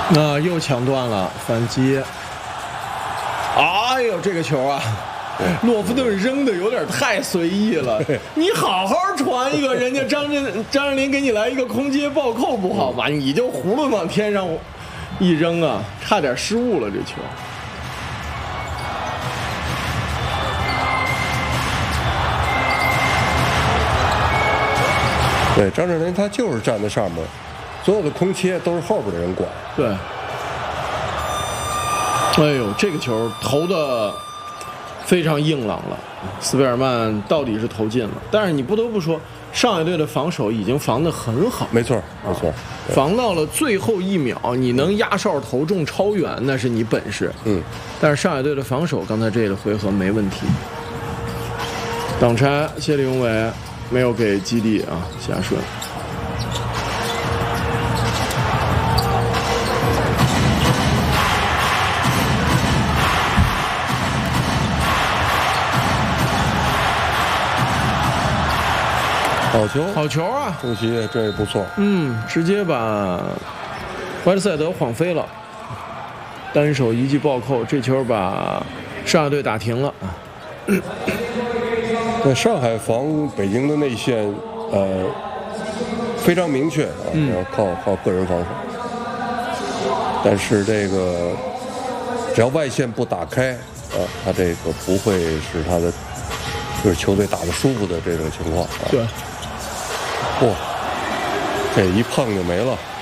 又抢断了反击。哎呦，这个球啊！洛夫顿扔的有点太随意了，你好好传一个，人家张镇麟给你来一个空接暴扣不好吗？你就囫囵往天上一扔啊，差点失误了这球。 对，张镇麟他就是站在上面，所有的空切都是后边的人管。 对。哎呦，这个球投的非常硬朗了，斯贝尔曼到底是投进了，但是你不得不说，上海队的防守已经防得很好。 没错，没错， 防到了最后一秒，你能压哨投中超远，那是你本事。但是上海队的防守刚才这个回合没问题。挡拆，谢立永伟没有给基地啊，下顺。 好球， 好球啊！ 郑琦这也不错。 直接把怀特塞德晃飞了，单手一记暴扣，这球把上海队打停了啊。 对，上海防北京的内线，非常明确啊，要靠个人防守。但是这个只要外线不打开，他这个不会是他的就是球队打得舒服的这种情况啊。 对。 这一碰就没了。